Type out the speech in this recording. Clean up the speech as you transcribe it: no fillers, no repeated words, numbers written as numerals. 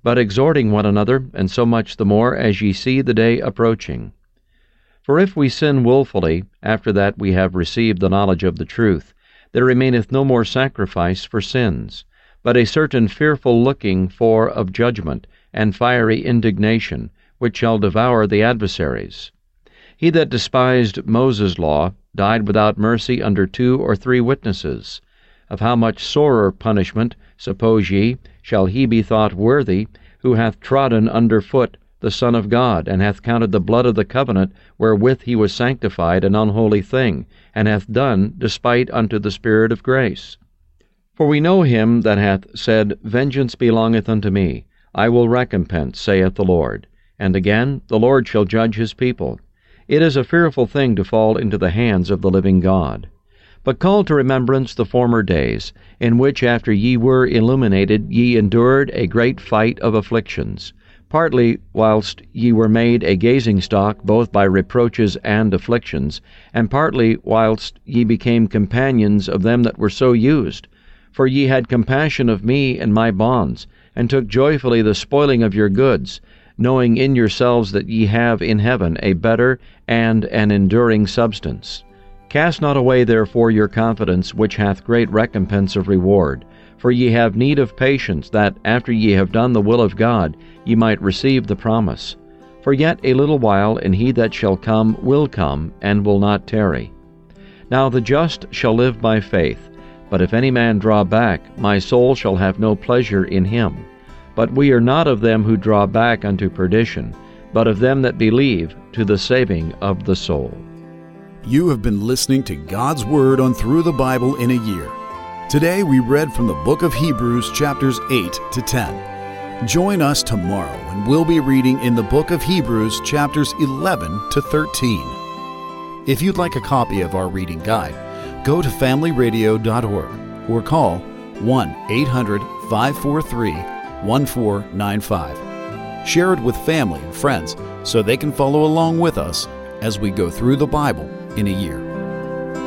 but exhorting one another, and so much the more as ye see the day approaching. For if we sin wilfully, after that we have received the knowledge of the truth, there remaineth no more sacrifice for sins, but a certain fearful looking for of judgment, and fiery indignation, which shall devour the adversaries. He that despised Moses' law died without mercy under 2 or 3 witnesses. Of how much sorer punishment, suppose ye, shall he be thought worthy, who hath trodden under foot the Son of God, and hath counted the blood of the covenant wherewith he was sanctified an unholy thing, and hath done despite unto the Spirit of grace? For we know him that hath said, Vengeance belongeth unto me, I will recompense, saith the Lord. And again, the Lord shall judge his people. It is a fearful thing to fall into the hands of the living God. But call to remembrance the former days, in which after ye were illuminated ye endured a great fight of afflictions, partly whilst ye were made a gazing-stock both by reproaches and afflictions, and partly whilst ye became companions of them that were so used. For ye had compassion of me and my bonds, and took joyfully the spoiling of your goods, knowing in yourselves that ye have in heaven a better and an enduring substance. Cast not away therefore your confidence, which hath great recompense of reward. For ye have need of patience, that, after ye have done the will of God, ye might receive the promise. For yet a little while, and he that shall come will come, and will not tarry. Now the just shall live by faith. But if any man draw back, my soul shall have no pleasure in him. But we are not of them who draw back unto perdition, but of them that believe to the saving of the soul. You have been listening to God's Word on Through the Bible in a Year. Today we read from the book of Hebrews chapters 8 to 10. Join us tomorrow when we'll be reading in the book of Hebrews chapters 11 to 13. If you'd like a copy of our reading guide, go to familyradio.org or call 1-800-543-1495. Share it with family and friends so they can follow along with us as we go through the Bible in a year.